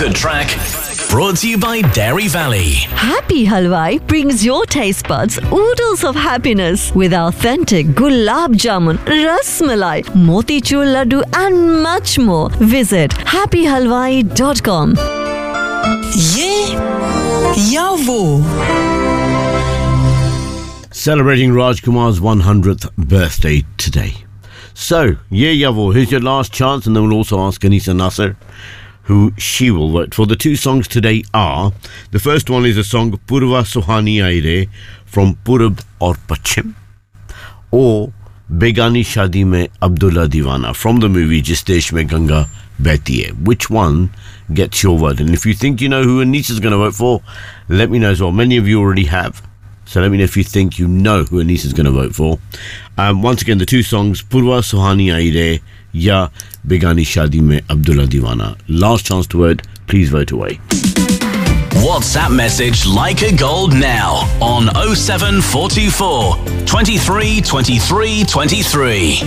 feel-good track. Brought to you by Dairy Valley. Happy Halwai brings your taste buds oodles of happiness with authentic gulab jamun, ras malai, motichur laddu and much more. Visit happyhalwai.com. Ye ya wo. Celebrating Rajkumar's 100th birthday today. So, Ye Yavo, here's your last chance, and then we'll also ask Anisa Nasser who she will vote for. The two songs today are, the first one is a song Purva Suhani Aire from Purab aur Pachim, or Begani Shadi Mein Abdullah Diwana from the movie Jis Desh Mein Ganga Behti Hai. Which one gets your vote? And if you think you know who Anisa's going to vote for, let me know as well. Many of you already have. So let me know if you think you know who Anisa's going to vote for. Once again, the two songs, Purva Suhani Aire ya Begani Shadi Mein Abdullah Diwana. Last chance to vote. Please vote away. WhatsApp message Like a Gold now on 07424 23 23 23.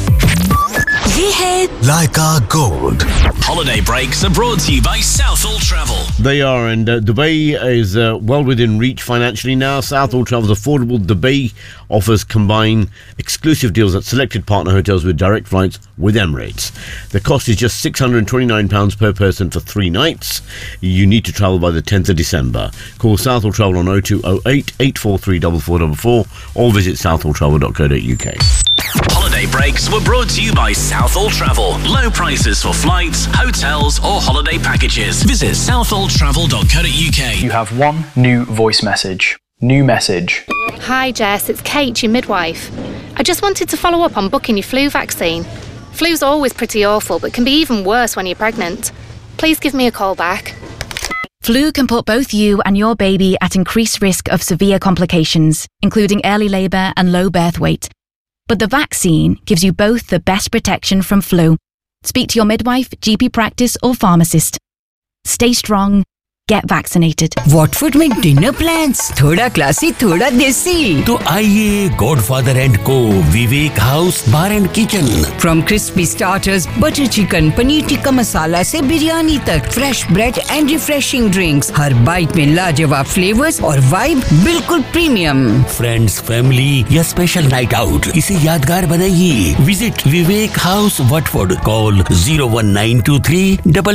Ye hai Leica Gold. Holiday breaks are brought to you by Southall Travel. They are, and Dubai is well within reach financially now. Southall Travel's affordable Dubai offers combine exclusive deals at selected partner hotels with direct flights with Emirates. The cost is just £629 per person for 3 nights. You need to travel by the 10th of December. Call Southall Travel on 0208 843 4444 or visit southalltravel.co.uk. Holiday breaks were brought to you by Southall Travel. Low prices for flights, hotels or holiday packages. Visit southalltravel.co.uk. You have one new voice message. New message. Hi Jess, it's Kate, your midwife. I just wanted to follow up on booking your flu vaccine. Flu's always pretty awful, but can be even worse when you're pregnant. Please give me a call back. Flu can put both you and your baby at increased risk of severe complications, including early labour and low birth weight. But the vaccine gives you both the best protection from flu. Speak to your midwife, GP practice or pharmacist. Stay strong. Get vaccinated. Watford में dinner plans. थोड़ा classy, थोड़ा देसी. तो आइए Godfather and Co. Vivek House Bar and Kitchen. From crispy starters, butter chicken, paneer tikka masala से बिरयानी तक, fresh bread and refreshing drinks. Her bite में लाजवाब flavors और vibe बिल्कुल premium. Friends, family या special night out. इसे यादगार बनाइए. Visit Vivek House Watford. Call 01923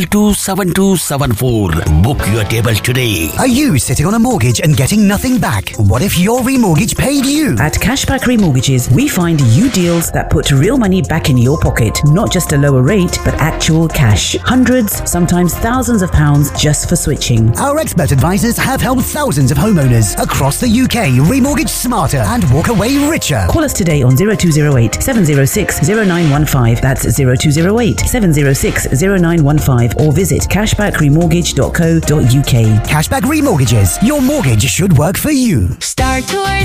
227274. Book your table today. Are you sitting on a mortgage and getting nothing back? What if your remortgage paid you? At Cashback Remortgages, we find you deals that put real money back in your pocket, not just a lower rate, but actual cash. Hundreds, sometimes thousands of pounds just for switching. Our expert advisors have helped thousands of homeowners across the UK remortgage smarter and walk away richer. Call us today on 0208 706 0915. That's 0208 706 0915 or visit cashbackremortgage.co.uk. Cashback Remortgages. Your mortgage should work for you. Star Tours